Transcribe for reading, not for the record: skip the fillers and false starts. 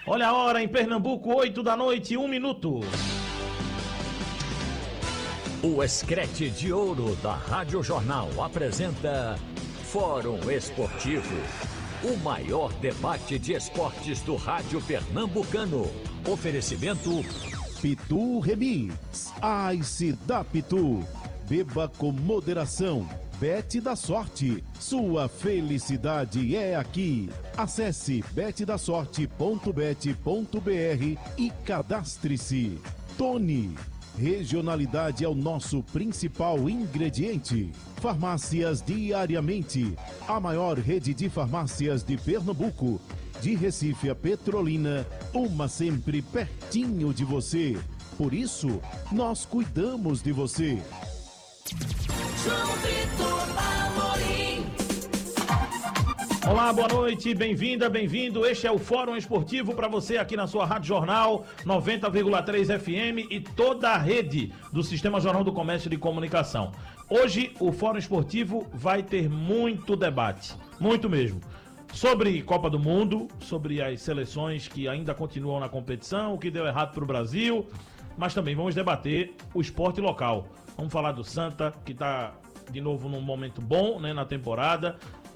Olha a hora em Pernambuco, 8 da noite, 1 minuto. O Escrete de Ouro da Rádio Jornal apresenta Fórum Esportivo, o maior debate de esportes do rádio pernambucano. Oferecimento Pitu Remix, Ice da Pitu. Beba com moderação. Bet da Sorte, sua felicidade é aqui. Acesse betdasorte.bet.br e cadastre-se. Tony, regionalidade é o nosso principal ingrediente. Farmácias Diariamente, a maior rede de farmácias de Pernambuco. De Recife a Petrolina, uma sempre pertinho de você. Por isso, nós cuidamos de você. João Vitor Amorim. Olá, boa noite, bem-vinda, bem-vindo. Este é o Fórum Esportivo para você aqui na sua Rádio Jornal 90,3 FM e toda a rede do Sistema Jornal do Comércio de Comunicação. Hoje o Fórum Esportivo vai ter muito debate, muito mesmo. Sobre Copa do Mundo, sobre as seleções que ainda continuam na competição, o que deu errado para o Brasil, mas também vamos debater o esporte local. Vamos falar do Santa, que está de novo num momento bom, né, na temporada.